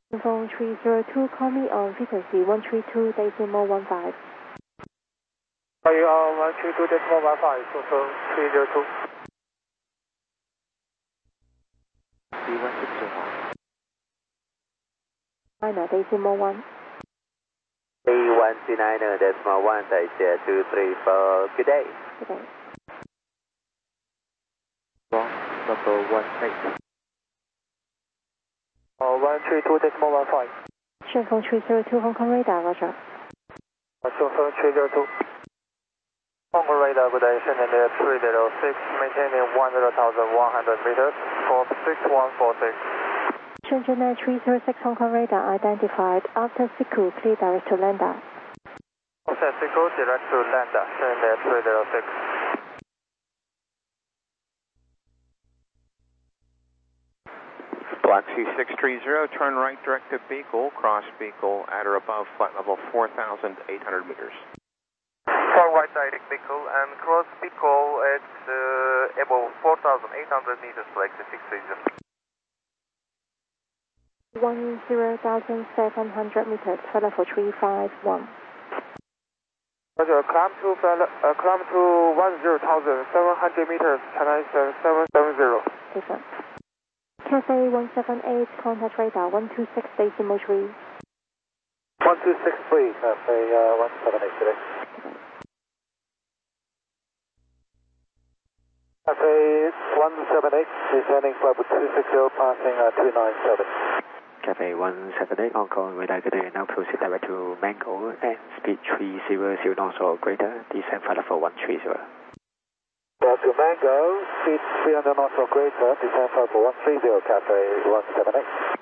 Phone 302, call me on frequency 132.15. Are you on 132.15, phone 302? B160. 9.1. B129.1, Taipei 234, good day. Good day. Wrong, number 18. 132.15. 顺丰302 Hong Kong radar, Roger. 顺丰302. Hong Kong radar, good day, sending 306, maintaining 10,100 meters, 46146. Shenzhen 306 Hong Kong radar identified. After Siku, clear direct to lander. Offset Siku, direct to lander, sending 306. Black Sea 630, turn right direct to Beagle, cross Beagle at or above flight level 4,800 meters. Turn right direct Beagle and cross Beagle at above 4,800 meters, Black Sea 630. 10,700 meters, flight level 351. Roger, climb to 10,700 meters, China 7770. Different. Cathay 178, contact radar 126.3. 1263, Cathay 178 today. Cathay 178, descending flight 260, passing 297. Cathay 178, Hong Kong radar, good day, now proceed direct to Mango and speed 300 knots or greater, descend flight level 130. To Mango, speed 300 knots or greater, descend flight 130, Cathay 178.